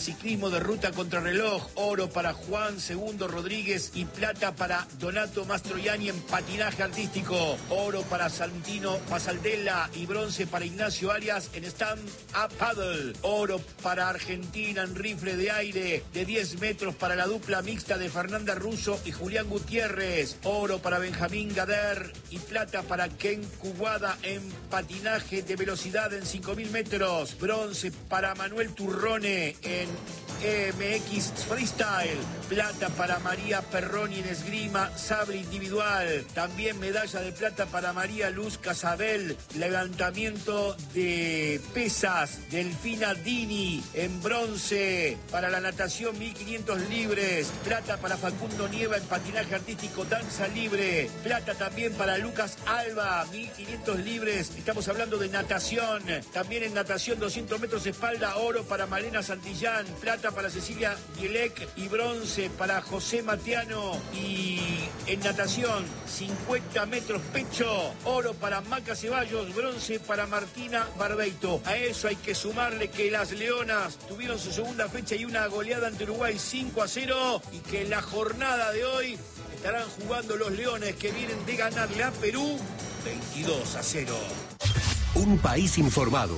Ciclismo de ruta contrarreloj, oro para Juan Segundo Rodríguez y plata para Donato Mastroianni en patinaje artístico, oro para Santino Pasaldella y bronce para Ignacio Arias en stand-up paddle, oro para Argentina en rifle de aire de 10 metros para la dupla mixta de Fernanda Russo y Julián Gutiérrez, oro para Benjamín Gader y plata para Ken Kuwada en patinaje de velocidad en 5.000 metros, bronce para Manuel Turrone en MX Freestyle, plata para María Perroni en esgrima, sable individual, también medalla de plata para María Luz Casabel, levantamiento de pesas, Delfina Dini en bronce, para la natación 1500 libres, plata para Facundo Nieva en patinaje artístico, danza libre, plata también para Lucas Alba, 1500 libres, estamos hablando de natación, también en natación 200 metros espalda, oro para Malena Santillán, plata para Cecilia Bielek y bronce para José Matiano, y en natación 50 metros pecho, oro para Maca Ceballos, bronce para Martina Barbeito. A eso hay que sumarle que las Leonas tuvieron su segunda fecha y una goleada ante Uruguay 5-0 y que en la jornada de hoy estarán jugando los Leones que vienen de ganarle a Perú 22-0. Un país informado.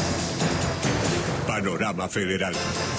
Panorama Federal.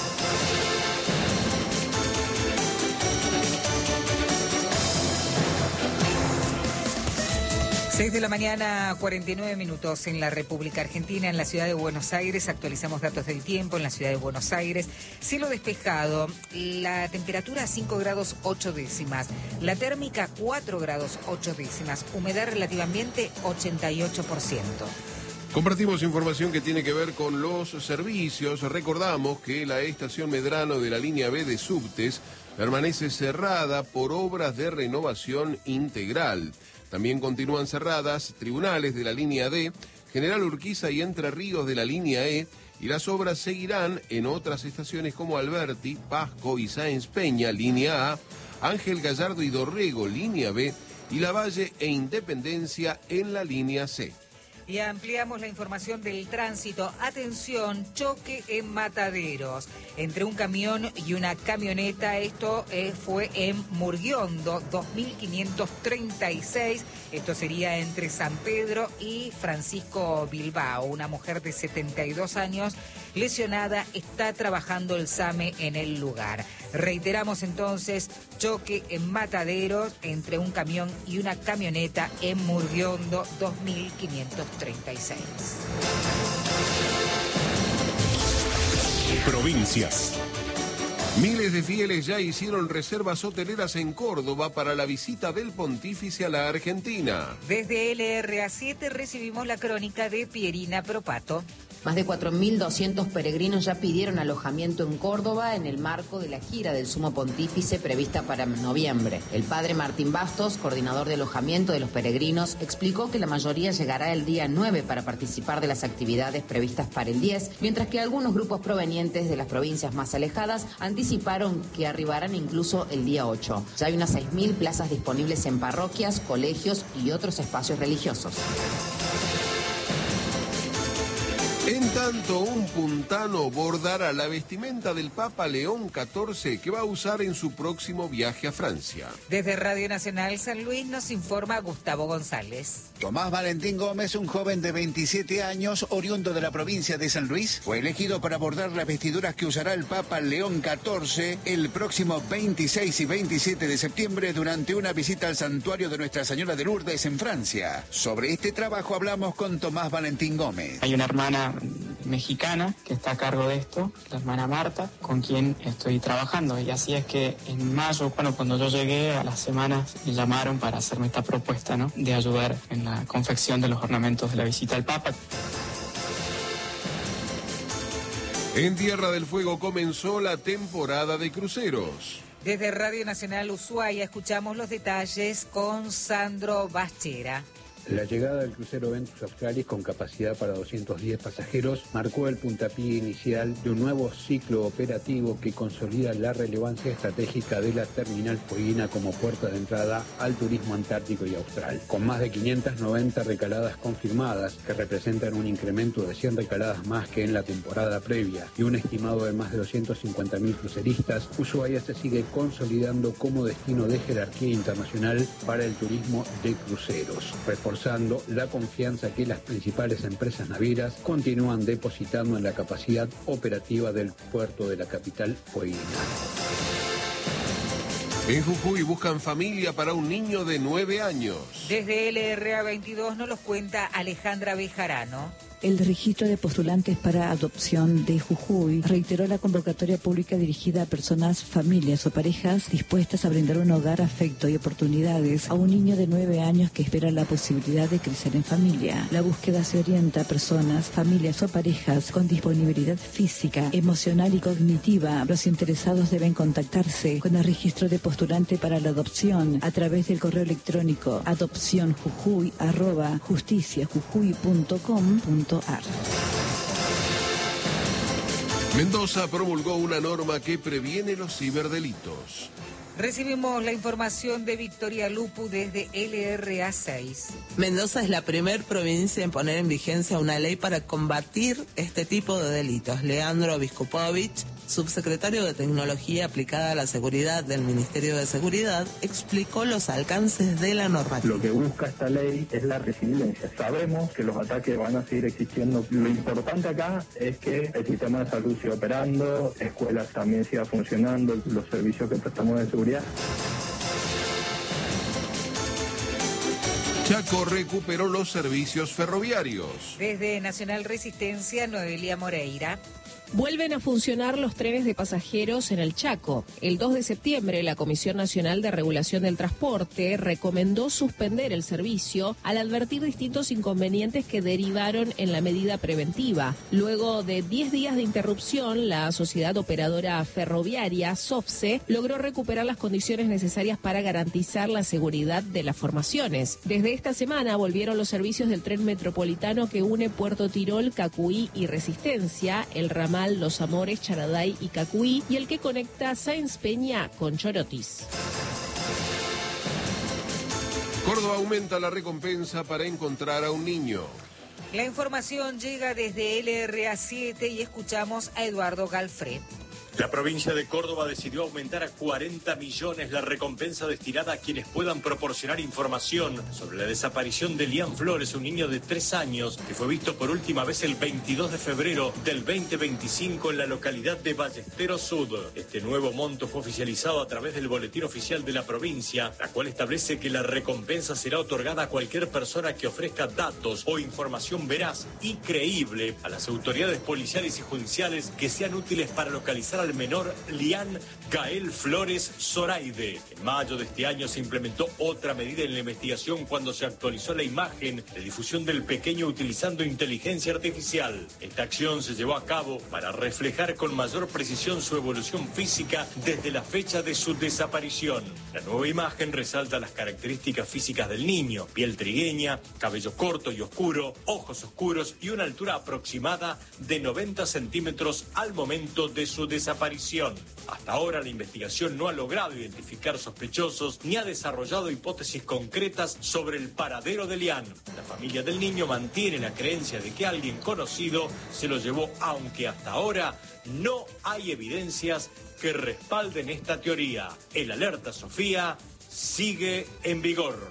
6 de la mañana, 49 minutos en la República Argentina, en la ciudad de Buenos Aires. Actualizamos datos del tiempo en la ciudad de Buenos Aires. Cielo despejado, la temperatura 5 grados 8 décimas, la térmica 4 grados 8 décimas, humedad relativa ambiente 88%. Compartimos información que tiene que ver con los servicios. Recordamos que la estación Medrano de la línea B de subtes permanece cerrada por obras de renovación integral. También continúan cerradas tribunales de la línea D, General Urquiza y Entre Ríos de la línea E, y las obras seguirán en otras estaciones como Alberti, Pasco y Sáenz Peña, línea A, Ángel Gallardo y Dorrego, línea B, y Lavalle e Independencia en la línea C. Y ampliamos la información del tránsito. Atención, choque en Mataderos entre un camión y una camioneta. Esto fue en Murguiondo, 2536. Esto sería entre San Pedro y Francisco Bilbao. Una mujer de 72 años lesionada, está trabajando el SAME en el lugar. Reiteramos entonces, choque en Mataderos entre un camión y una camioneta en Murguiondo, 2536. Provincias. Miles de fieles ya hicieron reservas hoteleras en Córdoba para la visita del pontífice a la Argentina. Desde LRA7 recibimos la crónica de Pierina Propato. Más de 4.200 peregrinos ya pidieron alojamiento en Córdoba en el marco de la gira del Sumo Pontífice prevista para noviembre. El padre Martín Bastos, coordinador de alojamiento de los peregrinos, explicó que la mayoría llegará el día 9 para participar de las actividades previstas para el 10, mientras que algunos grupos provenientes de las provincias más alejadas anticiparon que arribarán incluso el día 8. Ya hay unas 6.000 plazas disponibles en parroquias, colegios y otros espacios religiosos. En tanto, un puntano bordará la vestimenta del Papa León XIV que va a usar en su próximo viaje a Francia. Desde Radio Nacional San Luis nos informa Gustavo González. Tomás Valentín Gómez, un joven de 27 años, oriundo de la provincia de San Luis, fue elegido para bordar las vestiduras que usará el Papa León XIV el próximo 26 y 27 de septiembre durante una visita al santuario de Nuestra Señora de Lourdes en Francia. Sobre este trabajo hablamos con Tomás Valentín Gómez. Hay una hermana mexicana que está a cargo de esto, la hermana Marta, con quien estoy trabajando, y así es que en mayo, cuando yo llegué, a las semanas me llamaron para hacerme esta propuesta, ¿no?, de ayudar en la confección de los ornamentos de la visita al Papa. En Tierra del Fuego comenzó la temporada de cruceros. Desde Radio Nacional Ushuaia escuchamos los detalles con Sandro Bachera. La llegada del crucero Ventus Australis con capacidad para 210 pasajeros marcó el puntapié inicial de un nuevo ciclo operativo que consolida la relevancia estratégica de la terminal fueguina como puerta de entrada al turismo antártico y austral. Con más de 590 recaladas confirmadas, que representan un incremento de 100 recaladas más que en la temporada previa, y un estimado de más de 250.000 cruceristas, Ushuaia se sigue consolidando como destino de jerarquía internacional para el turismo de cruceros, reforzando la confianza que las principales empresas navieras continúan depositando en la capacidad operativa del puerto de la capital fueguina. En Jujuy buscan familia para un niño de 9 años. Desde LRA 22 nos los cuenta Alejandra Bejarano. El registro de postulantes para adopción de Jujuy reiteró la convocatoria pública dirigida a personas, familias o parejas dispuestas a brindar un hogar, afecto y oportunidades a un niño de 9 años que espera la posibilidad de crecer en familia. La búsqueda se orienta a personas, familias o parejas con disponibilidad física, emocional y cognitiva. Los interesados deben contactarse con el registro de postulante para la adopción a través del correo electrónico adopcionjujuy@justiciajujuy.com.ar. Mendoza promulgó una norma que previene los ciberdelitos. Recibimos la información de Victoria Lupu desde LRA 6. Mendoza es la primer provincia en poner en vigencia una ley para combatir este tipo de delitos. Leandro Viskupovich, subsecretario de Tecnología Aplicada a la Seguridad del Ministerio de Seguridad, explicó los alcances de la normativa. Lo que busca esta ley es la resiliencia. Sabemos que los ataques van a seguir existiendo. Lo importante acá es que el sistema de salud siga operando, escuelas también sigan funcionando, los servicios que prestamos de seguridad. Chaco recuperó los servicios ferroviarios. Desde Nacional Resistencia, Noelia Moreira. Vuelven a funcionar los trenes de pasajeros en el Chaco. El 2 de septiembre, la Comisión Nacional de Regulación del Transporte recomendó suspender el servicio al advertir distintos inconvenientes que derivaron en la medida preventiva. Luego de 10 días de interrupción, la Sociedad Operadora Ferroviaria, SOFCE, logró recuperar las condiciones necesarias para garantizar la seguridad de las formaciones. Desde esta semana volvieron los servicios del tren metropolitano que une Puerto Tirol, Cacuí y Resistencia, el ramal Los Amores, Charaday y Cacuí, y el que conecta Sáenz Peña con Chorotis. Córdoba aumenta la recompensa para encontrar a un niño. La información llega desde LRA 7 y escuchamos a Eduardo Galfré. La provincia de Córdoba decidió aumentar a 40 millones la recompensa destinada a quienes puedan proporcionar información sobre la desaparición de Lian Flores, un niño de 3 años que fue visto por última vez el 22 de febrero del 2025 en la localidad de Ballesteros Sud. Este nuevo monto fue oficializado a través del boletín oficial de la provincia, la cual establece que la recompensa será otorgada a cualquier persona que ofrezca datos o información veraz y creíble a las autoridades policiales y judiciales que sean útiles para localizar al menor Lian Gael Flores Zoraide. En mayo de este año se implementó otra medida en la investigación cuando se actualizó la imagen de difusión del pequeño utilizando inteligencia artificial. Esta acción se llevó a cabo para reflejar con mayor precisión su evolución física desde la fecha de su desaparición. La nueva imagen resalta las características físicas del niño: piel trigueña, cabello corto y oscuro, ojos oscuros y una altura aproximada de 90 centímetros al momento de su desaparición. Hasta ahora la investigación no ha logrado identificar sospechosos ni ha desarrollado hipótesis concretas sobre el paradero de Lian. La familia del niño mantiene la creencia de que alguien conocido se lo llevó, aunque hasta ahora no hay evidencias que respalden esta teoría. El Alerta Sofía sigue en vigor.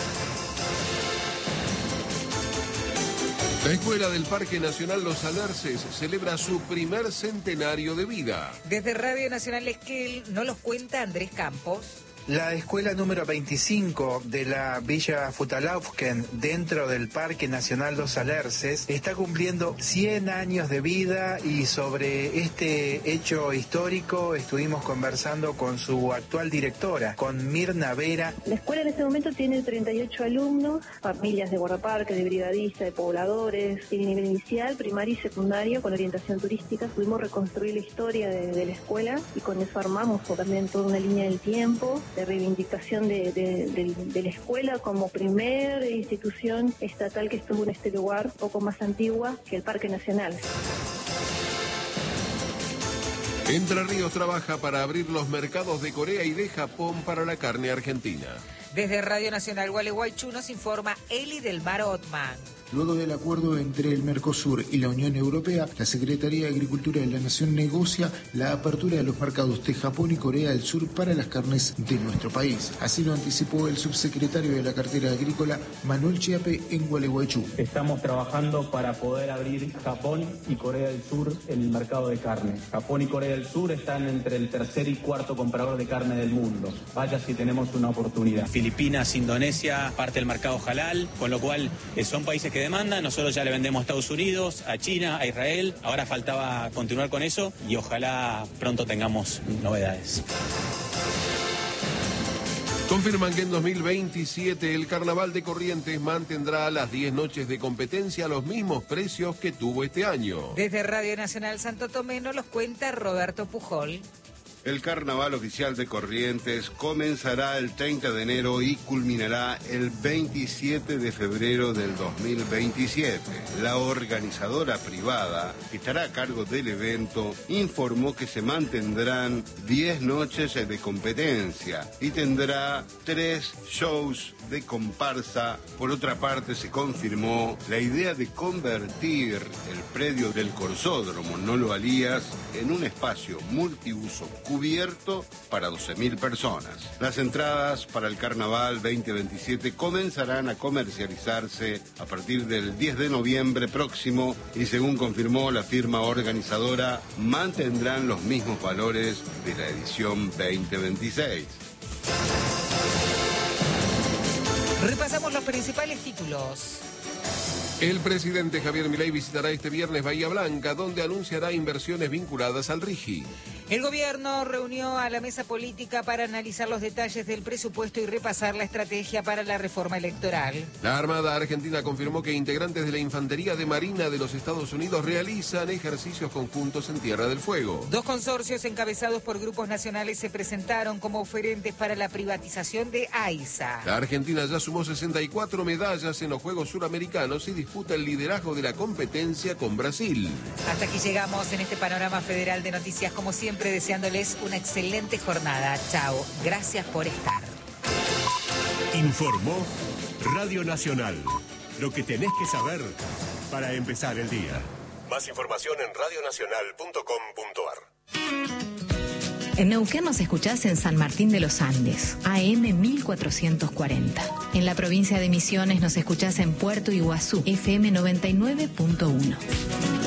La Escuela del Parque Nacional Los Alerces celebra su primer centenario de vida. Desde Radio Nacional Esquel nos los cuenta Andrés Campos. La escuela número 25 de la Villa Futalaufken, dentro del Parque Nacional Los Alerces, está cumpliendo 100 años de vida, y sobre este hecho histórico estuvimos conversando con su actual directora, con Mirna Vera. La escuela en este momento tiene 38 alumnos, familias de guardaparques, de brigadistas, de pobladores, tiene nivel inicial, primario y secundario con orientación turística. Pudimos reconstruir la historia de la escuela y con eso armamos también toda una línea del tiempo. reivindicación de la escuela como primera institución estatal que estuvo en este lugar, poco más antigua que el Parque Nacional. Entre Ríos trabaja para abrir los mercados de Corea y de Japón para la carne argentina. Desde Radio Nacional Gualeguaychú nos informa Eli del Mar Otman. Luego del acuerdo entre el Mercosur y la Unión Europea, la Secretaría de Agricultura de la Nación negocia la apertura de los mercados de Japón y Corea del Sur para las carnes de nuestro país. Así lo anticipó el subsecretario de la Cartera Agrícola, Manuel Chiape, en Gualeguaychú. Estamos trabajando para poder abrir Japón y Corea del Sur en el mercado de carne. Japón y Corea del Sur están entre el tercer y cuarto comprador de carne del mundo. Vaya si tenemos una oportunidad. Filipinas, Indonesia, parte del mercado halal, con lo cual son países que demandan. Nosotros ya le vendemos a Estados Unidos, a China, a Israel. Ahora faltaba continuar con eso y ojalá pronto tengamos novedades. Confirman que en 2027 el Carnaval de Corrientes mantendrá las 10 noches de competencia a los mismos precios que tuvo este año. Desde Radio Nacional Santo Tomé nos los cuenta Roberto Pujol. El Carnaval Oficial de Corrientes comenzará el 30 de enero y culminará el 27 de febrero del 2027. La organizadora privada que estará a cargo del evento informó que se mantendrán 10 noches de competencia y tendrá 3 shows de comparsa. Por otra parte, se confirmó la idea de convertir el predio del Corsódromo Nolo Alías en un espacio multiuso cubierto para 12.000 personas. Las entradas para el Carnaval 2027 comenzarán a comercializarse a partir del 10 de noviembre próximo y, según confirmó la firma organizadora, mantendrán los mismos valores de la edición 2026. Repasamos los principales títulos. El presidente Javier Milei visitará este viernes Bahía Blanca, donde anunciará inversiones vinculadas al RIGI. El gobierno reunió a la mesa política para analizar los detalles del presupuesto y repasar la estrategia para la reforma electoral. La Armada Argentina confirmó que integrantes de la Infantería de Marina de los Estados Unidos realizan ejercicios conjuntos en Tierra del Fuego. 2 consorcios encabezados por grupos nacionales se presentaron como oferentes para la privatización de AISA. La Argentina ya sumó 64 medallas en los Juegos Suramericanos y disputa el liderazgo de la competencia con Brasil. Hasta aquí llegamos en este panorama federal de noticias, como siempre, deseándoles una excelente jornada. Chao, gracias por estar. Informó Radio Nacional. Lo que tenés que saber para empezar el día. Más información en radionacional.com.ar. En Neuquén nos escuchás en San Martín de los Andes, AM 1440. En la provincia de Misiones nos escuchás en Puerto Iguazú, FM 99.1.